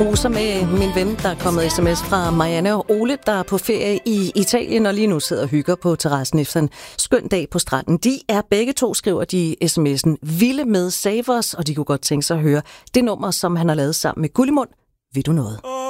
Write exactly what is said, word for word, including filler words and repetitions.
Roser med min ven, der er kommet sms fra Marianne og Ole, der er på ferie i Italien og lige nu sidder og hygger på terrassen efter en skøn dag på stranden. De er begge to, skriver de sms'en, vilde med Save Us, og de kunne godt tænke sig at høre det nummer, som han har lavet sammen med Gullimund. Vil du noget?